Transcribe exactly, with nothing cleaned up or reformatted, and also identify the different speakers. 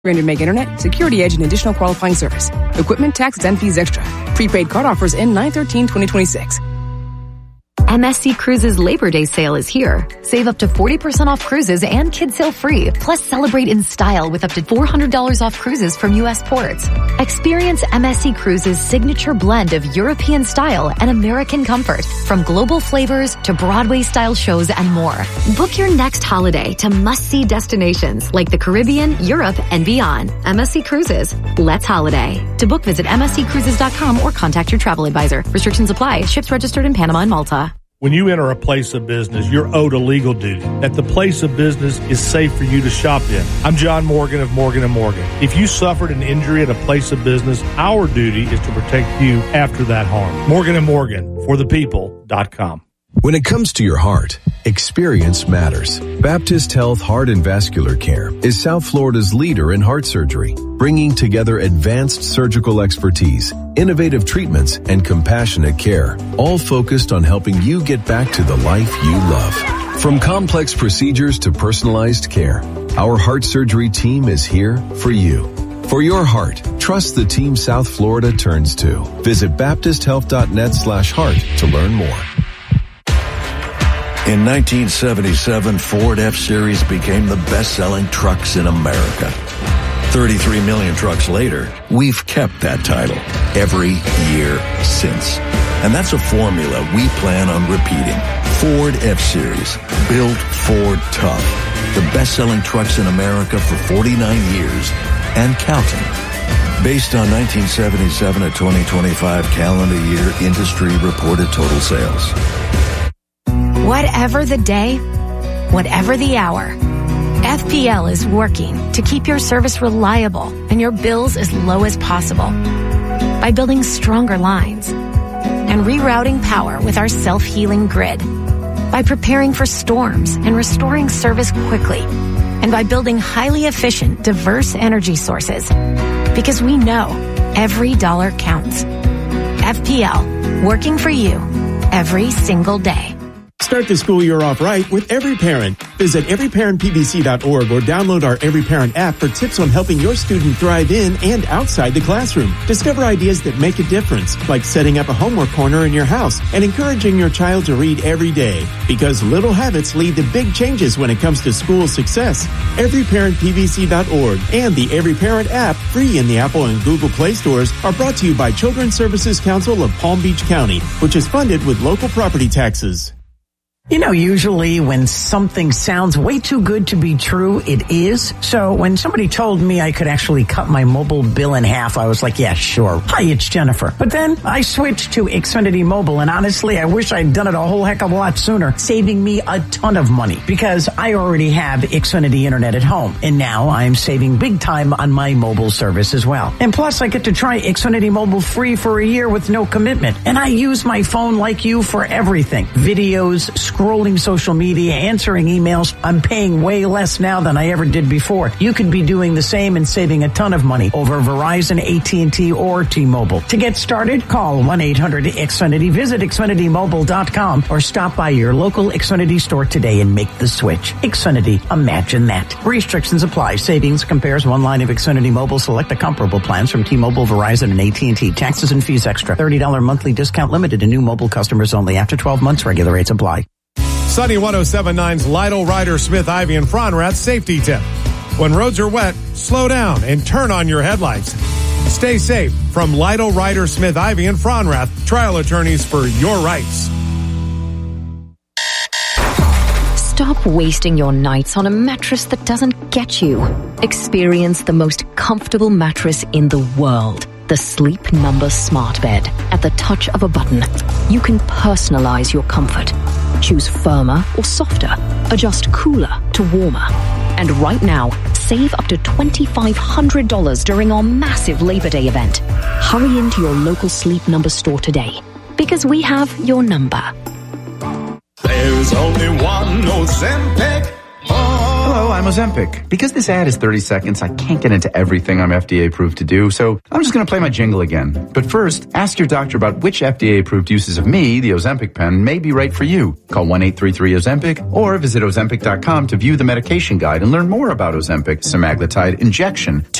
Speaker 1: Granted Make Internet, Security Edge, and additional qualifying service. Equipment, taxes, and fees extra. Prepaid card offers end nine thirteen twenty twenty-six.
Speaker 2: M S C Cruises Labor Day sale is here. Save up to forty percent off cruises and kids sail free. Plus celebrate in style with up to four hundred dollars off cruises from U S ports. Experience M S C Cruises' signature blend of European style and American comfort. From global flavors to Broadway-style shows and more. Book your next holiday to must-see destinations like the Caribbean, Europe, and beyond. M S C Cruises. Let's holiday. To book, visit M S C cruises dot com or contact your travel advisor. Restrictions apply. Ships registered in Panama and Malta.
Speaker 3: When you enter a place of business, you're owed a legal duty that the place of business is safe for you to shop in. I'm John Morgan of Morgan and Morgan. If you suffered an injury at a place of business, our duty is to protect you after that harm. Morgan and Morgan, for the people dot com.
Speaker 4: When it comes to your heart, experience matters. Baptist Health Heart and Vascular Care is South Florida's leader in heart surgery, bringing together advanced surgical expertise, innovative treatments, and compassionate care, all focused on helping you get back to the life you love. From complex procedures to personalized care, our heart surgery team is here for you. For your heart, trust the team South Florida turns to. Visit baptist health dot net slash heart to learn more.
Speaker 5: In nineteen seventy-seven, Ford F-Series became the best-selling trucks in America. thirty-three million trucks later, we've kept that title every year since. And that's a formula we plan on repeating. Ford F-Series, built Ford tough. The best-selling trucks in America for forty-nine years and counting. Based on nineteen seventy-seven to twenty twenty-five calendar year industry reported total sales.
Speaker 6: Whatever the day, whatever the hour, F P L is working to keep your service reliable and your bills as low as possible by building stronger lines and rerouting power with our self-healing grid, by preparing for storms and restoring service quickly, and by building highly efficient, diverse energy sources, because we know every dollar counts. F P L, working for you every single day.
Speaker 7: Start the school year off right with Every Parent. Visit every parent p b c dot org or download our Every Parent app for tips on helping your student thrive in and outside the classroom. Discover ideas that make a difference, like setting up a homework corner in your house and encouraging your child to read every day. Because little habits lead to big changes when it comes to school success. every parent p b c dot org and the Every Parent app, free in the Apple and Google Play stores, are brought to you by Children's Services Council of Palm Beach County, which is funded with local property taxes.
Speaker 8: You know, usually when something sounds way too good to be true, it is. So when somebody told me I could actually cut my mobile bill in half, I was like, yeah, sure. Hi, it's Jennifer. But then I switched to Xfinity Mobile, and honestly, I wish I'd done it a whole heck of a lot sooner, saving me a ton of money because I already have Xfinity Internet at home. And now I'm saving big time on my mobile service as well. And plus, I get to try Xfinity Mobile free for a year with no commitment. And I use my phone like you for everything. Videos, scrolling social media, answering emails. I'm paying way less now than I ever did before. You could be doing the same and saving a ton of money over Verizon, A T and T, or T-Mobile. To get started, call one eight hundred X Finity, visit Xfinity Mobile dot com, or stop by your local Xfinity store today and make the switch. Xfinity, imagine that. Restrictions apply. Savings compares one line of Xfinity Mobile. Select the comparable plans from T-Mobile, Verizon, and A T and T. Taxes and fees extra. thirty dollars monthly discount limited to new mobile customers only. After twelve months, regular rates apply.
Speaker 9: Sunny one oh seven point nine's Lytle, Ryder, Smith, Ivy, and Fronrath safety tip. When roads are wet, slow down and turn on your headlights. Stay safe from Lytle, Ryder, Smith, Ivy, and Fronrath, trial attorneys for your rights.
Speaker 2: Stop wasting your nights on a mattress that doesn't get you. Experience the most comfortable mattress in the world. The Sleep Number Smart Bed. At the touch of a button, you can personalize your comfort. Choose firmer or softer. Adjust cooler to warmer. And right now, save up to two thousand five hundred dollars during our massive Labor Day event. Hurry into your local Sleep Number store today, because we have your number.
Speaker 10: There's only one Ozempic. Oh. Hello, I'm Ozempic. Because this ad is thirty seconds, I can't get into everything I'm F D A approved to do, so I'm just going to play my jingle again. But first, ask your doctor about which F D A approved uses of me, the Ozempic pen, may be right for you. Call one eight three three Ozempic or visit Ozempic dot com to view the medication guide and learn more about Ozempic semaglutide injection.